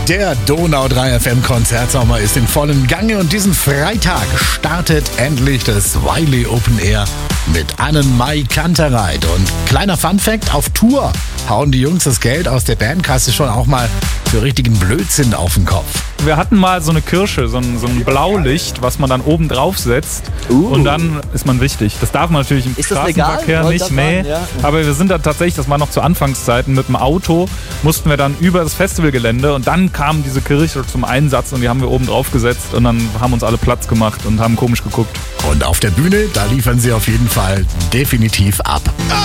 Der Donau 3 FM Konzertsommer ist in vollem Gange und diesen Freitag startet endlich das Wiley Open Air mit Annenmai Kantereit. Und kleiner Funfact, auf Tour hauen die Jungs das Geld aus der Bandkasse schon auch mal für richtigen Blödsinn auf den Kopf. Wir hatten mal so eine Kirsche, so ein Blaulicht, was man dann oben drauf setzt und dann ist man wichtig. Das darf man natürlich im Straßenverkehr nicht, nee. Ja. Aber wir sind da tatsächlich, das war noch zu Anfangszeiten, mit dem Auto mussten wir dann über das Festivalgelände und dann kam diese Kirsche zum Einsatz und die haben wir oben drauf gesetzt und dann haben uns alle Platz gemacht und haben komisch geguckt. Und auf der Bühne, da liefern sie auf jeden Fall definitiv ab.